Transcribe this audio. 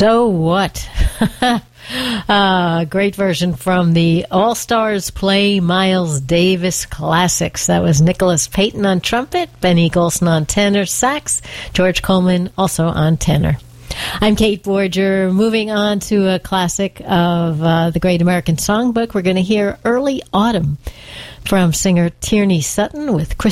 So What? Great version from the All-Stars Play Miles Davis Classics. That was Nicholas Payton on trumpet, Benny Golson on tenor sax, George Coleman also on tenor. I'm Kate Borger. Moving on to a classic of the Great American Songbook, we're going to hear Early Autumn from singer Tierney Sutton with Chris